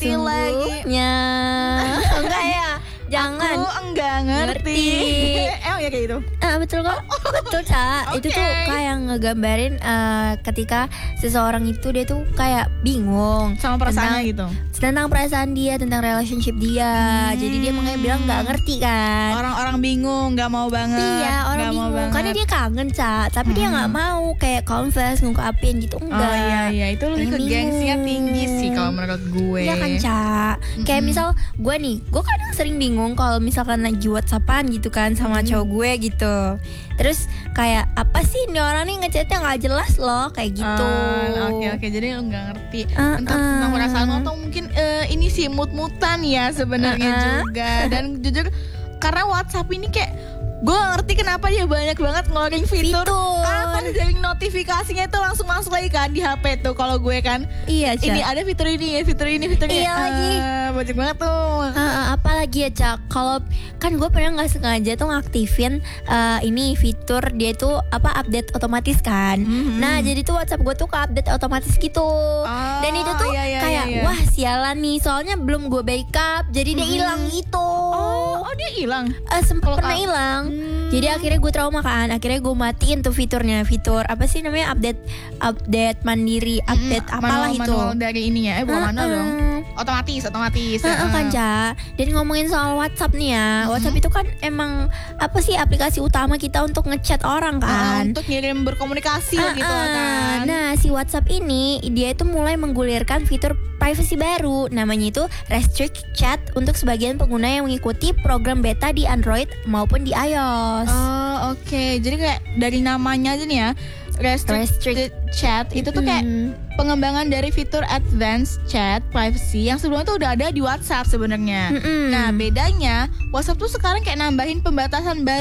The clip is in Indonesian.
ngerti lagi. Enggak ya. Jangan. Aku enggak ngerti. Emang ya kayak gitu? Betul kok. Betul, Ca. Okay. Itu tuh kayak ngegambarin ketika seseorang itu dia tuh kayak bingung Sama perasaannya gitu. tentang perasaan dia, tentang relationship dia. Jadi dia makanya bilang nggak ngerti kan. Orang-orang bingung, nggak mau banget. Iya, orang nggak mau bingung banget. karena dia kangen, Ca. Tapi dia nggak mau kayak confess, ngungkapin gitu, enggak. Oh iya, itu lebih ke Pengen gengsinya bingung. tinggi sih kalau menurut gue. Iya kan, Ca. Kayak misal gue kadang sering bingung kalau misalkan lagi WhatsAppan gitu kan sama cowok gue gitu. Terus kayak apa sih ini orang nih ngechatnya nggak jelas loh kayak gitu. Oke, jadi lu nggak ngerti tentang perasaan lo atau mungkin ini sih mut-mutan ya sebenarnya juga. Dan jujur karena WhatsApp ini kayak gue gak ngerti kenapa dia banyak banget ngeluarin fitur. Kapan dari notifikasinya itu langsung masuk lagi kan di HP tuh kalau gue kan. Iya, Ca. Ini ada fitur ini. Iya lagi. Banyak banget tuh. Apalagi ya, Ca, kalau kan gue pernah nggak sengaja tuh ngaktifin ini fitur dia tuh update otomatis kan. Nah jadi tuh WhatsApp gue tuh ke update otomatis gitu. Dan itu tuh kayak wah sialan nih, soalnya belum gue backup jadi dia hilang gitu. Oh dia hilang. Sempet pernah hilang. Jadi akhirnya gue trauma kan. Akhirnya gue matiin tuh fiturnya. Fitur apa sih namanya, update mandiri, update apalah itu. Manual dari ini ya. Bukan manual dong. Otomatis. Kan, Ca. Dan ngomongin soal WhatsApp nih ya. WhatsApp itu kan emang apa sih aplikasi utama kita untuk ngechat orang kan. Untuk ngirim berkomunikasi gitu kan. Nah, si WhatsApp ini dia itu mulai menggulirkan fitur privacy baru, namanya itu Restrict Chat untuk sebagian pengguna yang mengikuti program beta di Android maupun di iOS. Oke. Jadi kayak dari namanya aja nih ya, Restricted Chat itu tuh kayak pengembangan dari fitur Advanced Chat Privacy yang sebelumnya tuh udah ada di WhatsApp sebenarnya. Nah bedanya WhatsApp tuh sekarang kayak nambahin pembatasan baru